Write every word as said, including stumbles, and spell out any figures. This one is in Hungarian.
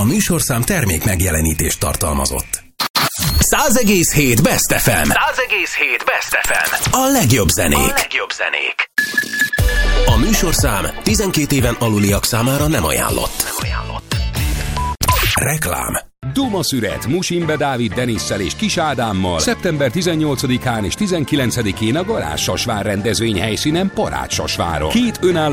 műsorszám termék megjelenítést tartalmazott. száz egész hét Best ef em. száz egész hét Best ef em. A legjobb zenék. A legjobb zenék. A műsorszám tizenkét éven aluliak számára nem ajánlott. Nem ajánlott. Reklám. Duma Szüret Musimbe Dávid Denisszel és Kis Ádámmal szeptember tizennyolcadikán és tizenkilencedikén a Garázs Sasvár rendezvény helyszínen Parád Sasváron. Két önálló